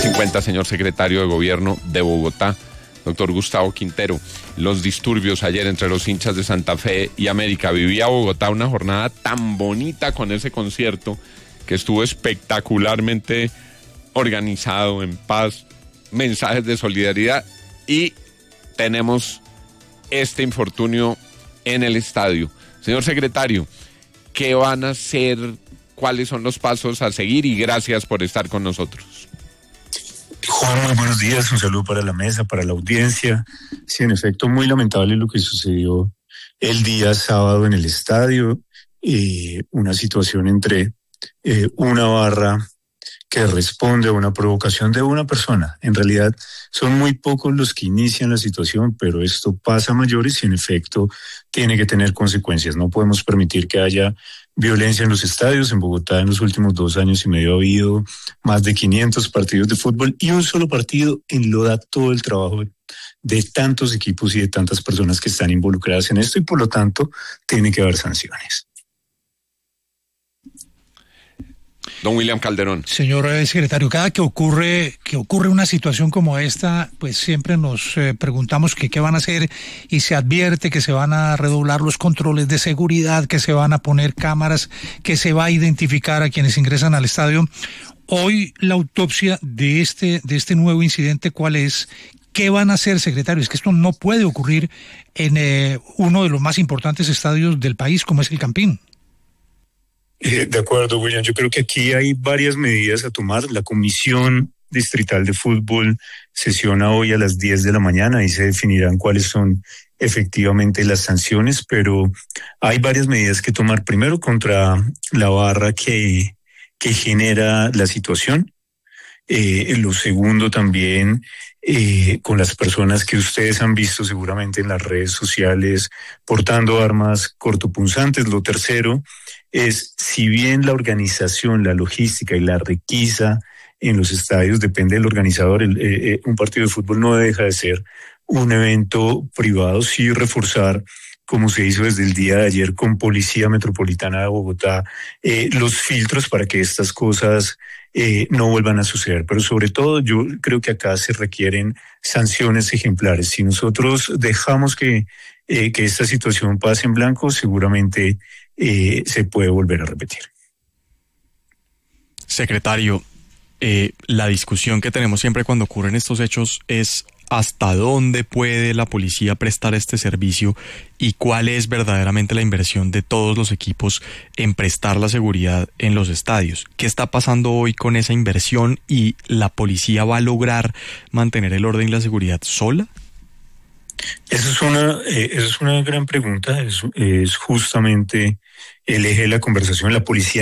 7:50, señor secretario de Gobierno de Bogotá, doctor Gustavo Quintero. Los disturbios ayer entre los hinchas de Santa Fe y América. Vivía Bogotá una jornada tan bonita con ese concierto que estuvo espectacularmente organizado, en paz, mensajes de solidaridad, y tenemos este infortunio en el estadio. Señor secretario, ¿qué van a hacer? ¿Cuáles son los pasos a seguir? Y gracias por estar con nosotros. Juan, muy buenos días, un saludo para la mesa, para la audiencia. Sí, en efecto, muy lamentable lo que sucedió el día sábado en el estadio, una situación entre una barra que responde a una provocación de una persona. En realidad son muy pocos los que inician la situación, pero esto pasa a mayores y en efecto tiene que tener consecuencias. No podemos permitir que haya violencia en los estadios. En Bogotá en los últimos 2 años y medio ha habido más de 500 partidos de fútbol y un solo partido enloda todo el trabajo de tantos equipos y de tantas personas que están involucradas en esto, y por lo tanto tiene que haber sanciones. Don William Calderón. Señor secretario, cada que ocurre una situación como esta, pues siempre nos preguntamos qué van a hacer, y se advierte que se van a redoblar los controles de seguridad, que se van a poner cámaras, que se va a identificar a quienes ingresan al estadio. Hoy la autopsia de este nuevo incidente, ¿cuál es? ¿Qué van a hacer, secretario? Es que esto no puede ocurrir en uno de los más importantes estadios del país, como es el Campín. De acuerdo, William. Yo creo que aquí hay varias medidas a tomar. La Comisión Distrital de Fútbol sesiona hoy a las 10 de la mañana y se definirán cuáles son efectivamente las sanciones, pero hay varias medidas que tomar. Primero, contra la barra que genera la situación. Lo segundo también, con las personas que ustedes han visto seguramente en las redes sociales portando armas cortopunzantes. Lo tercero es, si bien la organización, la logística y la requisa en los estadios depende del organizador, un partido de fútbol no deja de ser un evento privado, sí reforzar, como se hizo desde el día de ayer con Policía Metropolitana de Bogotá, los filtros para que estas cosas no vuelvan a suceder. Pero sobre todo yo creo que acá se requieren sanciones ejemplares. Si nosotros dejamos que esta situación pase en blanco, seguramente se puede volver a repetir. Secretario, la discusión que tenemos siempre cuando ocurren estos hechos es hasta dónde puede la policía prestar este servicio y cuál es verdaderamente la inversión de todos los equipos en prestar la seguridad en los estadios. ¿Qué está pasando hoy con esa inversión, y la policía va a lograr mantener el orden y la seguridad sola? Esa es una gran pregunta, es justamente el eje de la conversación. La policía